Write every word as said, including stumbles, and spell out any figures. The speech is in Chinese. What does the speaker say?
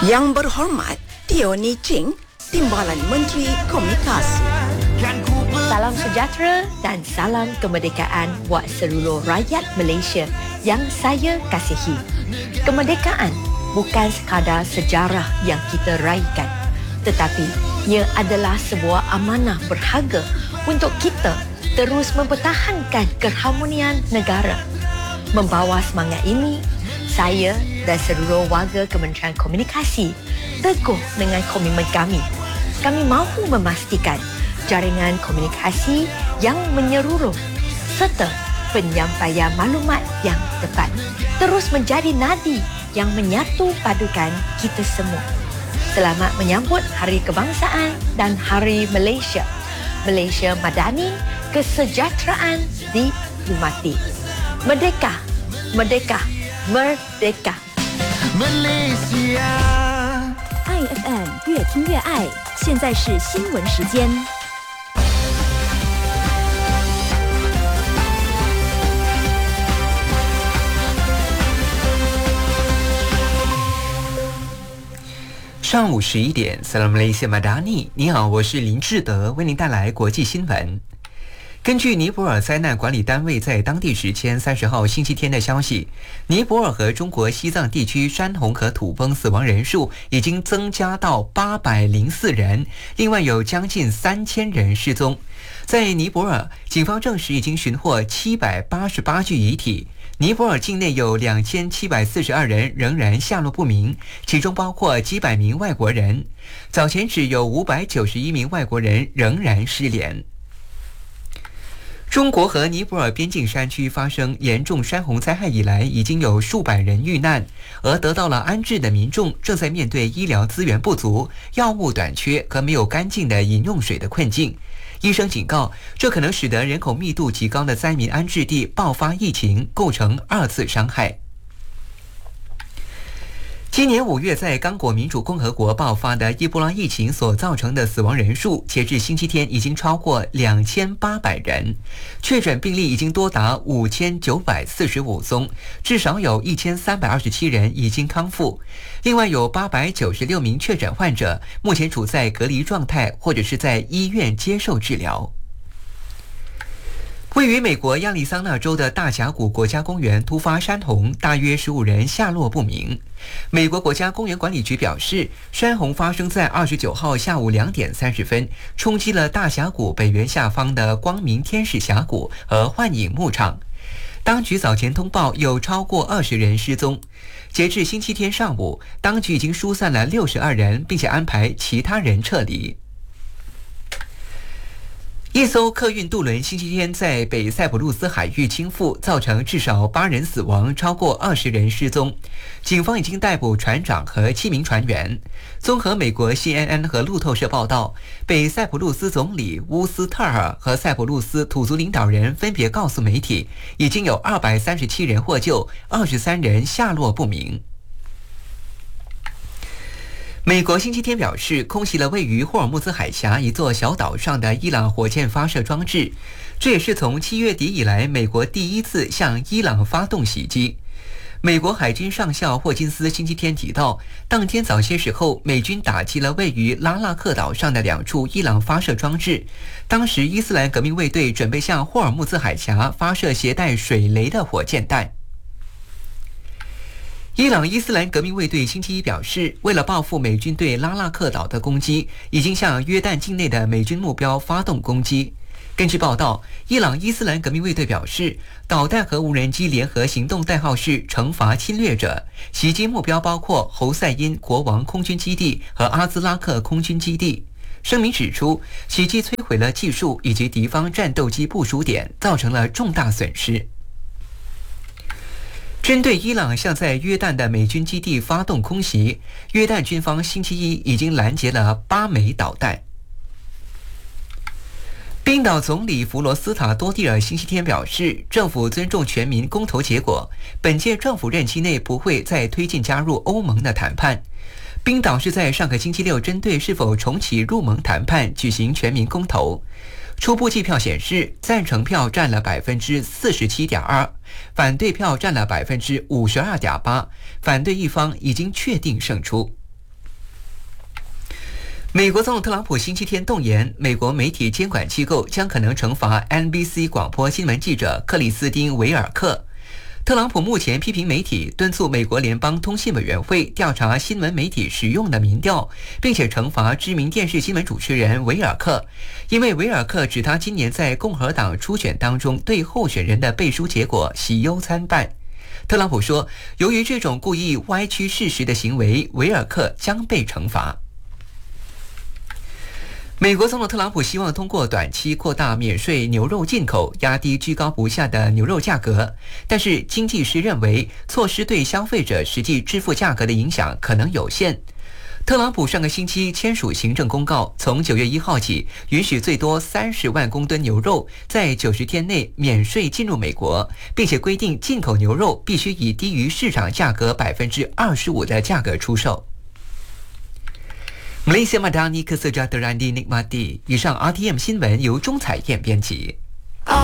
Yang berhormat, Tioni Ching, Timbalan Menteri Komunikasi. Salam sejahtera dan salam kemerdekaan buat seluruh rakyat Malaysia yang saya kasihi. Kemerdekaan bukan sekadar sejarah yang kita raikan, tetapi ia adalah sebuah amanah berharga untuk kita terus mempertahankan keharmonian negara. Membawa semangat ini, saya dan seluruh warga Kementerian Komunikasi teguh dengan komitmen kami. Kami mahu memastikan jaringan komunikasi yang menyeluruh serta penyampaian maklumat yang tepat terus menjadi nadi yang menyatu padukan kita semua. Selamat menyambut Hari Kebangsaan dan Hari Malaysia. Malaysia Madani, kesejahteraan dihormati. Merdeka, merdeka, merdeka. Malaysia 爱 F M 越听越爱，现在是新闻时间。 上午十一点 Salam Malaysia Madani， 你好，我是林志德，为您带来国际新闻。根据尼泊尔灾难管理单位在当地时间三十号星期天的消息，尼泊尔和中国西藏地区山洪和土崩死亡人数已经增加到八百零四人，另外有将近三千人失踪。在尼泊尔，警方证实已经寻获七百八十八具遗体。尼泊尔境内有两千七百四十二人仍然下落不明，其中包括几百名外国人。早前只有五百九十一名外国人仍然失联。中国和尼泊尔边境山区发生严重山洪灾害以来，已经有数百人遇难，而得到了安置的民众正在面对医疗资源不足、药物短缺和没有干净的饮用水的困境。医生警告，这可能使得人口密度极高的灾民安置地爆发疫情，构成二次伤害。今年五月在刚果民主共和国爆发的伊波拉疫情所造成的死亡人数，截至星期天已经超过两千八百人，确诊病例已经多达五千九百四十五宗，至少有一千三百二十七人已经康复。另外有八百九十六名确诊患者目前处在隔离状态，或者是在医院接受治疗。位于美国亚利桑那州的大峡谷国家公园突发山洪，大约十五人下落不明。美国国家公园管理局表示，山洪发生在二十九号下午两点三十分，冲击了大峡谷北缘下方的光明天使峡谷和幻影牧场。当局早前通报有超过二十人失踪。截至星期天上午，当局已经疏散了六十二人，并且安排其他人撤离。一艘客运渡轮星期天在北塞浦路斯海域倾覆，造成至少八人死亡，超过二十人失踪。警方已经逮捕船长和七名船员。综合美国 C N N 和路透社报道，北塞浦路斯总理乌斯特尔和塞浦路斯土族领导人分别告诉媒体，已经有二百三十七人获救，二十三人下落不明。美国星期天表示，空袭了位于霍尔木兹海峡一座小岛上的伊朗火箭发射装置，这也是从七月底以来美国第一次向伊朗发动袭击。美国海军上校霍金斯星期天提到，当天早些时候，美军打击了位于拉纳克岛上的两处伊朗发射装置，当时伊斯兰革命卫队准备向霍尔木兹海峡发射携带水雷的火箭弹。伊朗伊斯兰革命卫队星期一表示，为了报复美军对拉纳克岛的攻击，已经向约旦境内的美军目标发动攻击。根据报道，伊朗伊斯兰革命卫队表示，导弹和无人机联合行动代号是惩罚侵略者，袭击目标包括侯赛因国王空军基地和阿兹拉克空军基地。声明指出，袭击摧毁了技术以及敌方战斗机部署点，造成了重大损失。针对伊朗向在约旦的美军基地发动空袭，约旦军方星期一已经拦截了八枚导弹。冰岛总理弗罗斯塔多蒂尔星期天表示，政府尊重全民公投结果，本届政府任期内不会再推进加入欧盟的谈判。冰岛是在上个星期六针对是否重启入盟谈判举行全民公投。初步计票显示，赞成票占了百分之四十七点二，反对票占了百分之五十二点八，反对一方已经确定胜出。 美国总统特朗普星期天动言，美国媒体监管机构将可能惩罚 N B C 广播新闻记者克里斯汀·维尔克。特朗普目前批评媒体，敦促美国联邦通信委员会调查新闻媒体使用的民调，并且惩罚知名电视新闻主持人维尔克，因为维尔克指他今年在共和党初选当中对候选人的背书结果喜忧参半。特朗普说，由于这种故意歪曲事实的行为，维尔克将被惩罚。美国总统特朗普希望通过短期扩大免税牛肉进口，压低居高不下的牛肉价格。但是经济师认为，措施对消费者实际支付价格的影响可能有限。特朗普上个星期签署行政公告，从九月一号起，允许最多三十万公吨牛肉在九十天内免税进入美国，并且规定进口牛肉必须以低于市场价格百分之二十五的价格出售。Malaysia Madani Kesejahtera dinikmati。以上 R T M 新闻由钟彩燕编辑。